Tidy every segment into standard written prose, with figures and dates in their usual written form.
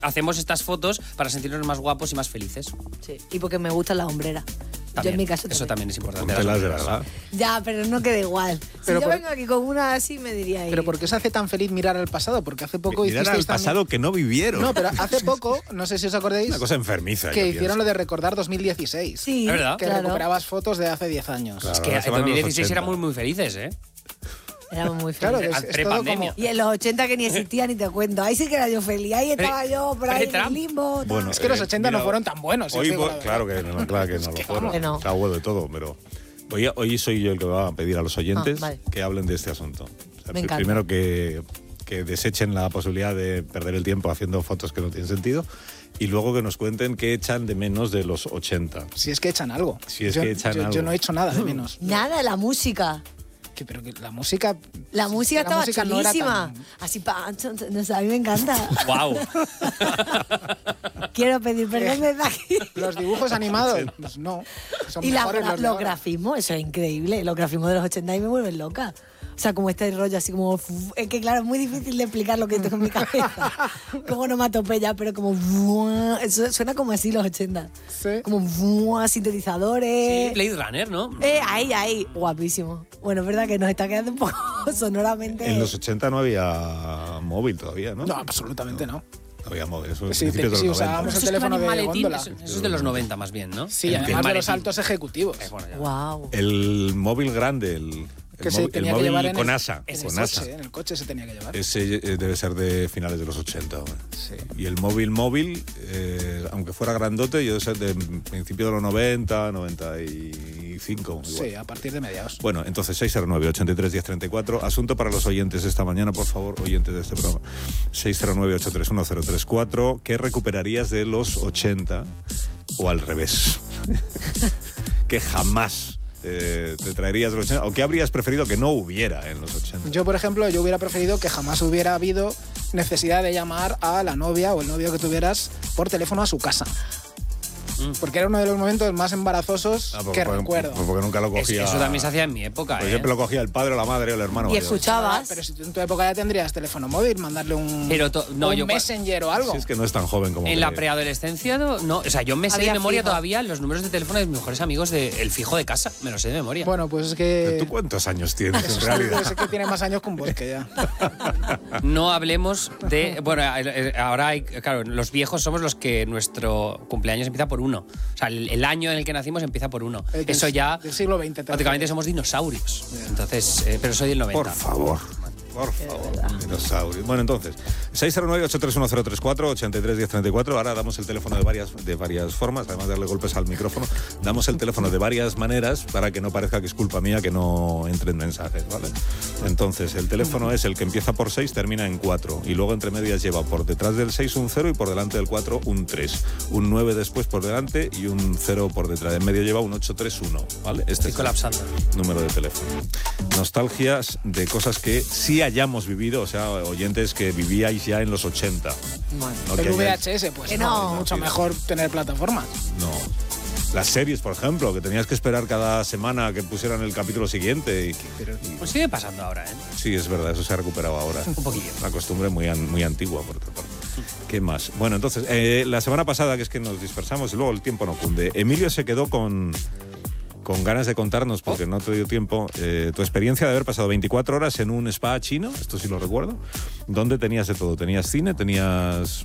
hacemos estas fotos para sentirnos más guapos y más felices. Sí, y porque me gustan las hombreras. También, yo en mi caso eso también es importante. Póntelas de verdad. Ya, pero no queda igual. Pero si yo vengo aquí con una así, me diría... Pero ¿por qué os hace tan feliz mirar al pasado? Porque hace poco Mirar al pasado que no vivieron. No, pero hace poco, no sé si os acordáis... Una cosa enfermiza. Que hicieron lo de recordar 2016. Sí, ¿es verdad? Que recuperabas fotos de hace 10 años. Claro, Es que en 2016 éramos muy felices, ¿eh? Éramos muy Claro, felices. es todo como... Y en los 80 que ni existía ni te cuento. Ahí sí que era yo feliz. Ahí estaba yo por ahí en el limbo. Bueno, es que los 80 no fueron tan buenos. Hoy, claro que no lo fueron. no. Está bueno de todo, pero hoy soy yo el que va a pedir a los oyentes vale. que hablen de este asunto. O sea, Me encanta. primero que desechen la posibilidad de perder el tiempo haciendo fotos que no tienen sentido y luego que nos cuenten qué echan de menos de los 80. Si es que echan algo. Si es que echan algo. Yo no he hecho nada de menos. Nada, la música. Pero que la música... La música estaba no era chulísima. tan- Así, no sé, a mí me encanta. ¡Guau! Quiero pedir perdón desde aquí. Los dibujos animados, pues no. Son Y mejores los de los ahora. grafismos, eso es increíble. Los grafismos de los 80 y me vuelven loca. O sea, como este rollo así como... Es que claro, es muy difícil de explicar lo que tengo en mi cabeza. Como onomatopeya, pero como... Eso suena como así los 80. Sí. Como sintetizadores. Sí, Blade Runner, ¿no? Ahí. Guapísimo. Bueno, es verdad que nos está quedando un poco sonoramente... En los 80 no había móvil todavía, ¿no? No, absolutamente no. No había móvil, eso es Sí, principios de sí, los 90. usábamos el Eso es teléfono como en de maletín, góndola. eso es de los 90 más bien, ¿no? Sí, El además de los maletín. altos ejecutivos. Bueno, ya. Wow. El móvil grande, el se móvil, tenía el que llevar móvil en con el, asa. en Con el asa. coche, en el coche se tenía que llevar. Ese debe ser de finales de los 80. hombre. Sí. Y el móvil, aunque fuera grandote, yo sé de principio de los 90, 95. Igual. Sí, a partir de mediados. Bueno, entonces 609-83-1034. Asunto para los oyentes esta mañana, por favor, oyentes de este programa. 609-831-034. ¿Qué recuperarías de los 80 o al revés? Que jamás te traerías de los 80. ¿O qué habrías preferido que no hubiera en los 80? Yo, por ejemplo, yo hubiera preferido que jamás hubiera habido necesidad de llamar a la novia o el novio que tuvieras por teléfono a su casa. Porque era uno de los momentos más embarazosos que recuerdo. Porque nunca lo cogía. Eso también se hacía en mi época, Pues ¿eh? siempre lo cogía el padre o la madre o el hermano. Y mayor. escuchabas... Pero si tú en tu época ya tendrías teléfono móvil, mandarle un, un Messenger o algo. Si es que no es tan joven como En que- la preadolescencia, no. O sea, yo me sé de Había memoria fijo. todavía los números de teléfono de mis mejores amigos del fijo de casa. Me lo sé de memoria. Bueno, pues es que... ¿Tú cuántos años tienes en Eso realidad? es que tiene más años que un bosque ya. No hablemos de... Bueno, ahora hay... Claro, los viejos somos los que nuestro cumpleaños empieza por 1. O sea, el año en el que nacimos empieza por 1. Eso ya... Del siglo XX. te Prácticamente refieres. somos dinosaurios. Entonces, pero soy del 90. Por favor. Por favor, dinosaurio. Bueno, entonces, 609-831-034, 83-1034. Ahora damos el teléfono de varias formas, además de darle golpes al micrófono. Damos el teléfono de varias maneras para que no parezca que es culpa mía que no entren mensajes, ¿vale? Entonces, el teléfono es el que empieza por 6, termina en 4. Y luego, entre medias, lleva por detrás del 6 un 0 y por delante del 4 un 3. Un 9 después por delante y un 0 por detrás. En medio lleva un 831, ¿vale? Este Estoy colapsando. el número de teléfono. Nostalgias de cosas que sí hayamos vivido, o sea, oyentes que vivíais ya en los 80. Bueno. No que El hayáis- VHS, pues Que no, no. mucho mejor tener plataformas. No. Las series, por ejemplo, que tenías que esperar cada semana que pusieran el capítulo siguiente. Pues sigue pasando ahora, ¿eh? Sí, es verdad, eso se ha recuperado ahora. Un poquillo. Una costumbre muy antigua, por otra parte. ¿Qué más? Bueno, entonces, la semana pasada, que es que nos dispersamos y luego el tiempo no cunde, Emilio se quedó con ganas de contarnos, porque no te dio tiempo, tu experiencia de haber pasado 24 horas en un spa chino, esto sí lo recuerdo, donde tenías de todo. Tenías cine, tenías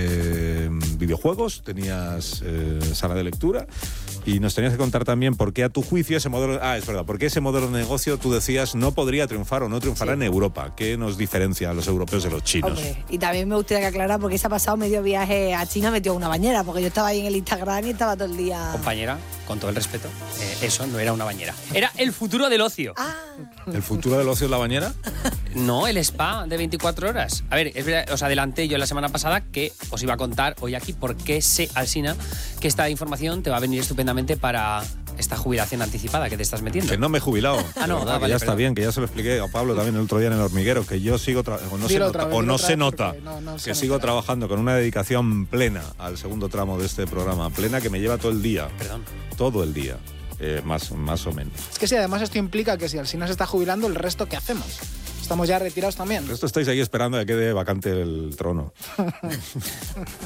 videojuegos, tenías sala de lectura, y nos tenías que contar también por qué a tu juicio ese modelo... Ah, es verdad, por qué ese modelo de negocio tú decías no podría triunfar o no triunfará en Europa. ¿Qué nos diferencia a los europeos de los chinos? Hombre, y también me gustaría que aclarar porque se ha pasado medio viaje a China metido en una bañera, porque yo estaba ahí en el Instagram y estaba todo el día... Compañera, con todo el respeto, eso no era una bañera. Era el futuro del ocio. Ah, ¿El futuro del ocio es la bañera? No, el spa de 24 horas. A ver, es verdad, os adelanté yo la semana pasada que os iba a contar hoy aquí por qué sé, Alsina, que esta información te va a venir estupendamente para esta jubilación anticipada que te estás metiendo. Que no me he jubilado. Ah, no, Que vale, ya está perdón. bien, que ya se lo expliqué a Pablo también el otro día en el hormiguero, que yo sigo trabajando, Dilo otra vez, o dilo no otra se vez, nota, porque no que se sigo notará. trabajando con una dedicación plena al segundo tramo de este programa, plena que me lleva todo el día, Perdón. todo el día, más o menos. Es que sí, además esto implica que si Alsina se está jubilando, ¿el resto qué hacemos? Estamos ya retirados también. Esto estáis ahí esperando a que quede vacante el trono.